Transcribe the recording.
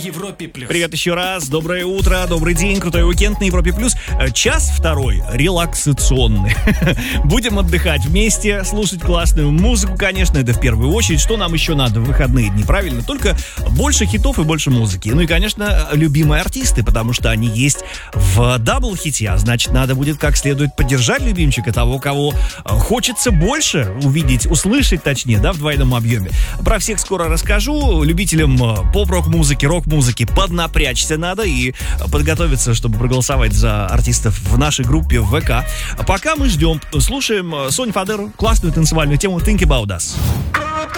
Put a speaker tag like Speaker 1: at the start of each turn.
Speaker 1: Европе плюс.
Speaker 2: Привет еще раз, доброе утро, добрый день, крутой уикенд на Европе плюс. Час второй, релаксационный. Будем отдыхать вместе, слушать классную музыку, конечно, это в первую очередь. Что нам еще надо в выходные дни, правильно? Только больше хитов и больше музыки. Ну и, конечно, любимые артисты, потому что они есть в дабл-хите, а значит, надо будет как следует поддержать любимчика, того, кого хочется больше увидеть, услышать, точнее, да, в двойном объеме. Про всех скоро расскажу. Любителям поп-рок-музыки, рок-музыки поднапрячься надо и подготовиться, чтобы проголосовать за артистов в нашей группе в ВК. А пока мы ждем, слушаем Соню Фадеру, классную танцевальную тему Think About Us.